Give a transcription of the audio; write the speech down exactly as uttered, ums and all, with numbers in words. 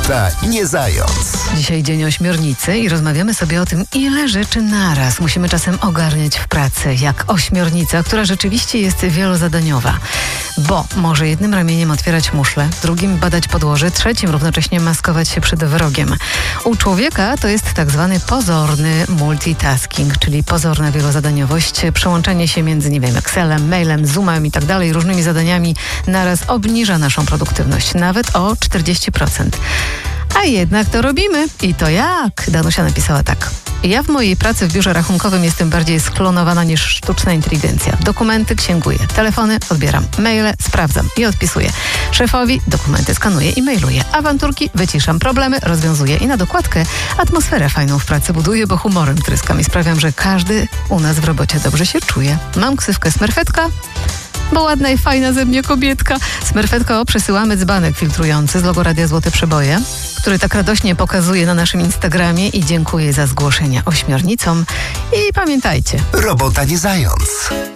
Robota nie zając. Dzisiaj dzień ośmiornicy i rozmawiamy sobie o tym, ile rzeczy naraz musimy czasem ogarniać w pracy, jak ośmiornica, która rzeczywiście jest wielozadaniowa. Bo może jednym ramieniem otwierać muszle, drugim badać podłoże, trzecim równocześnie maskować się przed wrogiem. U człowieka to jest tak zwany pozorny multitasking, czyli pozorna wielozadaniowość, przełączanie się między, nie wiem, Excelem, mailem, Zoomem i tak dalej, różnymi zadaniami naraz obniża naszą produktywność, nawet o czterdzieści procent. A jednak to robimy. I to jak? Danusia napisała tak. Ja w mojej pracy w biurze rachunkowym jestem bardziej sklonowana niż sztuczna inteligencja. Dokumenty księguję, telefony odbieram, maile sprawdzam i odpisuję. Szefowi dokumenty skanuję i mailuję. Awanturki wyciszam, problemy rozwiązuję i na dokładkę atmosferę fajną w pracy buduję, bo humorem tryskam i sprawiam, że każdy u nas w robocie dobrze się czuje. Mam ksywkę Smerfetka, bo ładna i fajna ze mnie kobietka. Smerfetko, przesyłamy dzbanek filtrujący z logo Radia Złote Przeboje, który tak radośnie pokazuje na naszym Instagramie i dziękuję za zgłoszenia ośmiornicom. I pamiętajcie. Robota nie zając.